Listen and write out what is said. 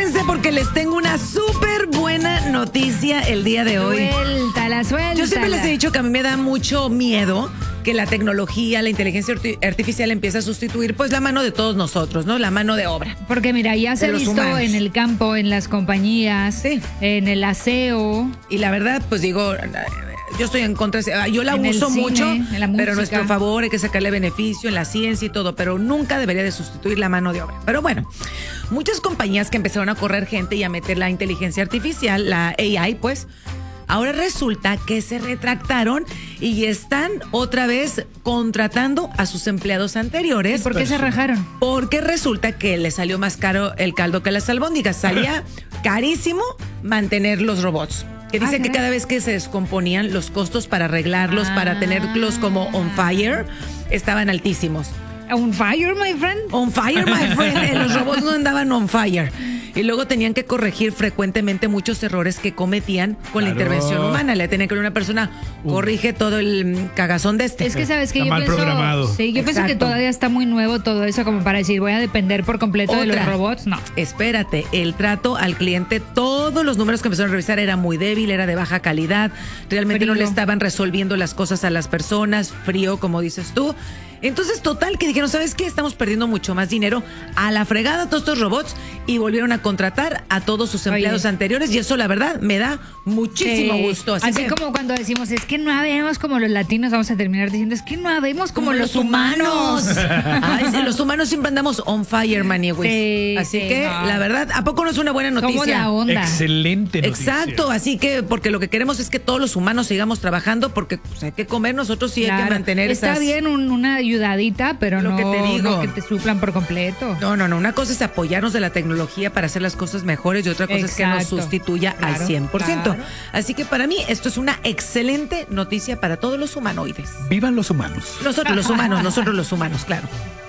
Prepárense porque les tengo una súper buena noticia el día de hoy. Suéltala. Yo siempre les he dicho que a mí me da mucho miedo que la tecnología, la inteligencia artificial empiece a sustituir pues la mano de todos nosotros, ¿no? La mano de obra. Porque mira, ya se ha visto humanos. En el campo, en las compañías, sí. En el aseo. Y la verdad, pues digo, yo estoy en contra, yo la uso mucho, pero a nuestro favor hay que sacarle beneficio en la ciencia y todo, pero nunca debería de sustituir la mano de obra. Pero bueno, muchas compañías que empezaron a correr gente y a meter la inteligencia artificial, la AI, pues, ahora resulta que se retractaron y están otra vez contratando a sus empleados anteriores. ¿Y por qué se rajaron? Porque resulta que les salió más caro el caldo que las albóndigas. Salía carísimo mantener los robots. Que dice que cada vez que se descomponían, los costos para arreglarlos, para tenerlos como on fire, estaban altísimos. ¿On fire, my friend? On fire, my friend. Los robots no andaban on fire. Y luego tenían que corregir frecuentemente muchos errores que cometían con la intervención humana. Le tenían que una persona corrige todo el cagazón de este. Es que sabes que está mal programado. Sí, yo pienso que todavía está muy nuevo todo eso como para decir voy a depender por completo de los robots. No. Espérate, el trato al cliente, todos los números que empezaron a revisar era muy débil, era de baja calidad. Realmente no le estaban resolviendo las cosas a las personas, frío, como dices tú. Entonces, total, que dijeron, ¿sabes qué? Estamos perdiendo mucho más dinero a la fregada todos estos robots y volvieron a contratar a todos sus empleados anteriores y eso, la verdad, me da muchísimo gusto. Así como cuando decimos, es que no habemos como los latinos, vamos a terminar diciendo, es que no habemos como los humanos. Ay, sí, los humanos siempre andamos on fire, maniwis. Así que, la verdad, ¿a poco no es una buena noticia? Como la onda. Excelente noticia. Exacto, así que, porque lo que queremos es que todos los humanos sigamos trabajando porque pues, hay que comer nosotros sí hay que mantener Está bien una ayudadita, pero no que te suplan por completo. No. Una cosa es apoyarnos de la tecnología para hacer las cosas mejores y otra cosa es que nos sustituya al 100%. Claro. Así que para mí esto es una excelente noticia para todos los humanoides. ¡Vivan los humanos! Nosotros los humanos, claro.